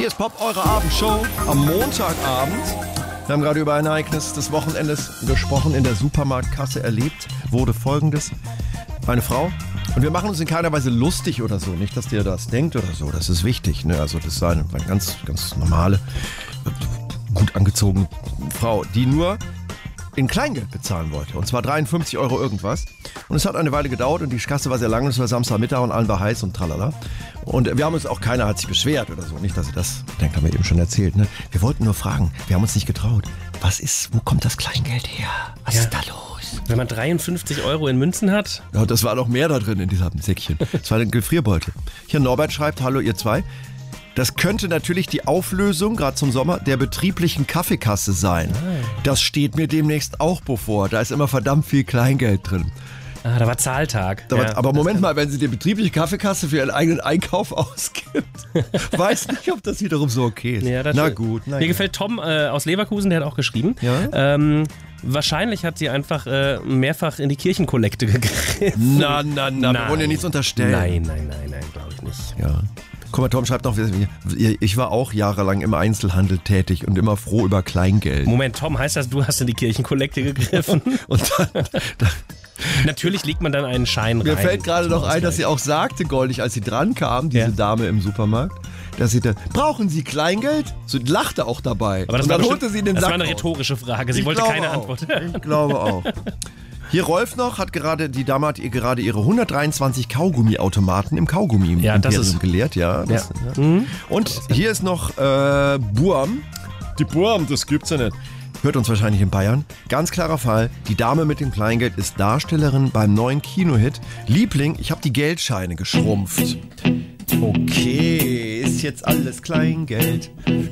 Hier ist Pop, eure Abendshow am Montagabend. Wir haben gerade über ein Ereignis des Wochenendes gesprochen, in der Supermarktkasse erlebt wurde Folgendes. Eine Frau, und wir machen uns in keiner Weise lustig oder so, nicht, dass ihr das denkt oder so, das ist wichtig, ne? Also das ist eine ganz normale, gut angezogene Frau, die nur in Kleingeld bezahlen wollte. Und zwar 53 € irgendwas. Und es hat eine Weile gedauert und die Kasse war sehr lang und es war Samstagmittag und allen war heiß und tralala. Und wir haben uns auch, keiner hat sich beschwert oder so. Nicht, dass ihr das denkt, haben wir eben schon erzählt. Ne? Wir wollten nur fragen, wir haben uns nicht getraut. Wo kommt das Kleingeld her? Was ist da los? Wenn man 53 € in Münzen hat? Ja, das war noch mehr da drin in diesem Säckchen. Das war ein Gefrierbeutel. Hier Norbert schreibt, hallo ihr zwei. Das könnte natürlich die Auflösung, gerade zum Sommer, der betrieblichen Kaffeekasse sein. Das steht mir demnächst auch bevor. Da ist immer verdammt viel Kleingeld drin. Ah, da war Zahltag. Aber Moment mal, wenn sie die betriebliche Kaffeekasse für ihren eigenen Einkauf ausgibt, weiß nicht, ob das wiederum so okay ist. Ja, Na gut. Mir gefällt Tom aus Leverkusen, der hat auch geschrieben. Ja? Wahrscheinlich hat sie einfach mehrfach in die Kirchenkollekte gegriffen. Na, wir wollen ja nichts unterstellen. Nein, glaube ich nicht. Ja. Guck mal, Tom schreibt noch, ich war auch jahrelang im Einzelhandel tätig und immer froh über Kleingeld. Moment, Tom, heißt das, du hast in die Kirchenkollekte gegriffen? Und dann natürlich legt man dann einen Schein rein. Mir fällt gerade noch ein, dass sie auch sagte, goldig, als sie dran kam, diese Dame im Supermarkt, dass sie da, brauchen Sie Kleingeld? Sie lachte auch dabei. Aber das und dann war holte sie den Sack. Das war eine rhetorische Frage, sie wollte keine Antwort. Ich glaube auch. Hier Rolf noch, die Dame hat ihr gerade ihre 123 Kaugummiautomaten im Kaugummi-Imperium geleert. Ja. Und hier ist noch Buam. Die Buam, das gibt's ja nicht. Hört uns wahrscheinlich in Bayern. Ganz klarer Fall, die Dame mit dem Kleingeld ist Darstellerin beim neuen Kinohit. Liebling, ich habe die Geldscheine geschrumpft. Okay, ist jetzt alles Kleingeld.